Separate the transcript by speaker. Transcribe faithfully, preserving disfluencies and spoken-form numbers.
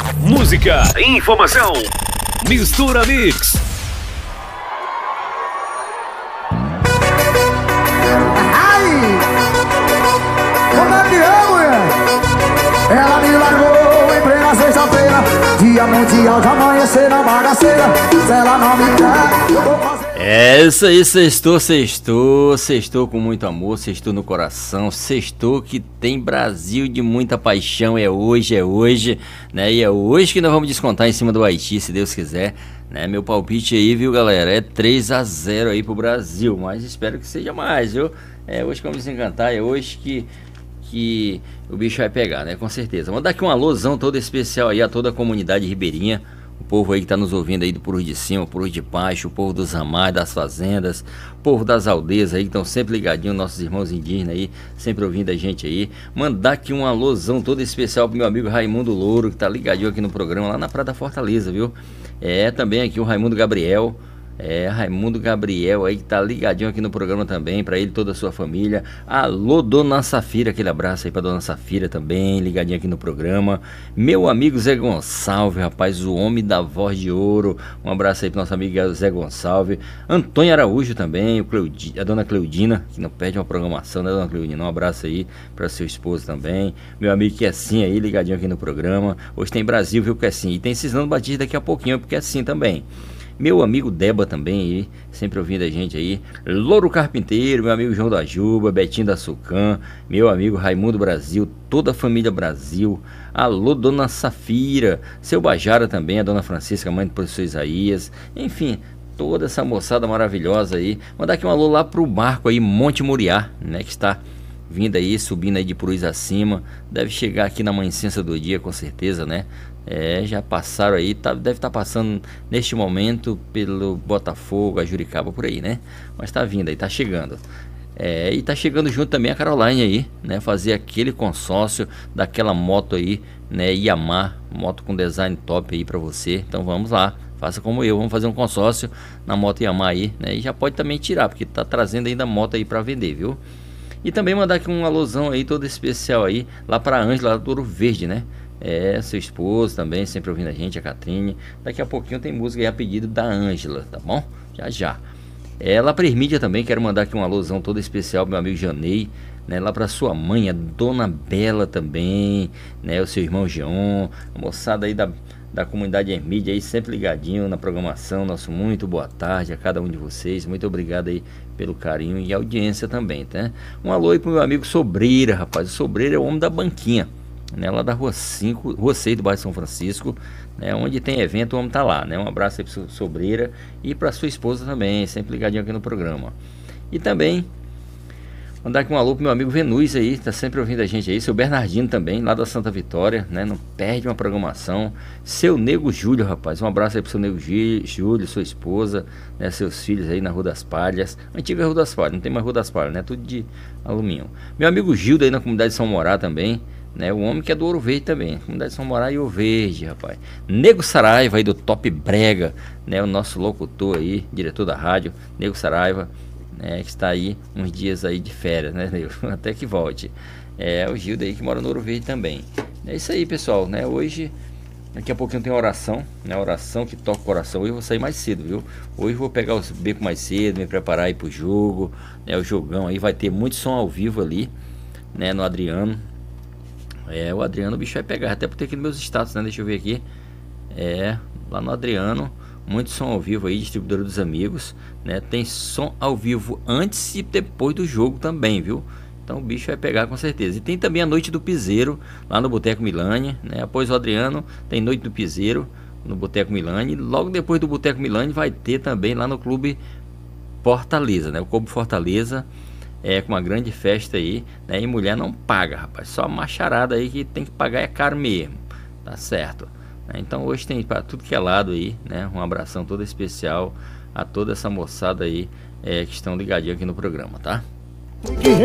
Speaker 1: Música, informação, Mistura Mix.
Speaker 2: Ai! Como é que é, mulher? Ela me largou em plena sexta-feira, dia mundial de amanhecer na bagaceira. Se ela não me quer, eu vou fazer.
Speaker 3: É isso aí, sextou, sextou, sextou com muito amor, sextou no coração, sextou que tem Brasil de muita paixão, é hoje, é hoje, né? E é hoje que nós vamos descontar em cima do Haiti, se Deus quiser, né? Meu palpite aí, viu, galera, é três a zero aí pro Brasil, mas espero que seja mais, viu? É hoje que vamos desencantar, é hoje que, que o bicho vai pegar, né? Com certeza. Vou dar aqui um alôzão todo especial aí a toda a comunidade ribeirinha. O povo aí que tá nos ouvindo aí do Purus de Cima, Purus de Baixo, o povo dos ramais, das fazendas, o povo das aldeias aí que estão sempre ligadinhos, nossos irmãos indígenas aí, sempre ouvindo a gente aí. Mandar aqui um alôzão todo especial pro meu amigo Raimundo Louro, que tá ligadinho aqui no programa, lá na Praia da Fortaleza, viu? É, também aqui o Raimundo Gabriel. É, Raimundo Gabriel aí que tá ligadinho aqui no programa também, pra ele e toda a sua família. Alô, Dona Safira, aquele abraço aí pra Dona Safira também, ligadinho aqui no programa. Meu amigo Zé Gonçalves, rapaz, o homem da voz de ouro. Um abraço aí pro nosso amigo Zé Gonçalves. Antônio Araújo também, o Cleudi, a Dona Cleudina, que não perde uma programação, né, Dona Cleudina? Um abraço aí pra seu esposo também. Meu amigo Quessim aí, ligadinho aqui no programa. Hoje tem Brasil, viu, Quessim? E tem Cisnando Batista daqui a pouquinho, porque é assim também. Meu amigo Deba também aí, sempre ouvindo a gente aí. Louro Carpinteiro, meu amigo João da Juba, Betinho da Sucã, meu amigo Raimundo Brasil, toda a família Brasil. Alô, Dona Safira, seu Bajara também, a Dona Francisca, mãe do professor Isaías. Enfim, toda essa moçada maravilhosa aí. Mandar aqui um alô lá pro barco aí, Monte Moriá, né, que está vindo aí, subindo aí de Purus acima. Deve chegar aqui na manhecência do dia, com certeza, né? É, já passaram aí, tá, deve estar tá passando neste momento pelo Botafogo, a Juricaba, por aí, né? Mas tá vindo aí, tá chegando. É, e tá chegando junto também a Caroline aí, né? Fazer aquele consórcio daquela moto aí, né? Yamaha, moto com design top aí pra você. Então vamos lá, faça como eu, vamos fazer um consórcio na moto Yamaha aí, né? E já pode também tirar, porque tá trazendo ainda moto aí pra vender, viu? E também mandar aqui um alusão aí todo especial aí, lá pra Ângela do Ouro Verde, né? É, seu esposo também, sempre ouvindo a gente, a Catrine. Daqui a pouquinho tem música aí a pedido da Ângela, tá bom? Já já. É, lá pra Ermídia também, quero mandar aqui um alusão todo especial pro meu amigo Janei, né? Lá pra sua mãe, a Dona Bela também, né? O seu irmão Geon, a moçada aí da, da comunidade Ermídia aí, sempre ligadinho na programação. Nosso muito boa tarde a cada um de vocês. Muito obrigado aí pelo carinho e audiência também, tá? Um alô aí pro meu amigo Sobreira, rapaz. O Sobreira é o homem da banquinha, né, lá da rua cinco, rua seis do bairro São Francisco, né, onde tem evento o homem tá lá, né? Um abraço aí pro Sobreira e pra sua esposa também, sempre ligadinho aqui no programa. E também mandar aqui um alô pro meu amigo Venus aí, tá sempre ouvindo a gente aí, seu Bernardino também, lá da Santa Vitória, né? Não perde uma programação. Seu Nego Júlio, rapaz, um abraço aí pro seu Nego Júlio, sua esposa, né? Seus filhos aí na Rua das Palhas, antiga Rua das Palhas, não tem mais Rua das Palhas, né? Tudo de alumínio. Meu amigo Gildo aí na comunidade de São Morá também, né, o homem que é do Ouro Verde também, comunidade de São Morá e Ouro Verde, rapaz. Nego Saraiva aí do Top Brega, né, o nosso locutor aí, diretor da rádio, Nego Saraiva, né, que está aí uns dias aí de férias, né, Nego? Até que volte. É o Gildo aí que mora no Ouro Verde também. É isso aí, pessoal, né? Hoje, daqui a pouquinho tem oração, né? Oração que toca o coração. Hoje eu vou sair mais cedo, viu? Hoje eu vou pegar os becos mais cedo, me preparar aí pro jogo, né? O jogão aí vai ter muito som ao vivo ali, né? No Adriano. É, o Adriano o bicho vai pegar, até por ter aqui nos meus status, né? Deixa eu ver aqui. É, lá no Adriano, muito som ao vivo aí, distribuidora dos amigos, né? Tem som ao vivo antes e depois do jogo também, viu? Então o bicho vai pegar com certeza. E tem também a Noite do Piseiro, lá no Boteco Milani, né? Após o Adriano, tem Noite do Piseiro no Boteco Milani. Logo depois do Boteco Milani vai ter também lá no Clube Fortaleza, né? O Clube Fortaleza. É, com uma grande festa aí, né? E mulher não paga, rapaz. Só a macharada aí que tem que pagar é caro mesmo. Tá certo? Então hoje tem para tudo que é lado aí, né? Um abração todo especial a toda essa moçada aí, é, que estão ligadinhos aqui no programa, tá?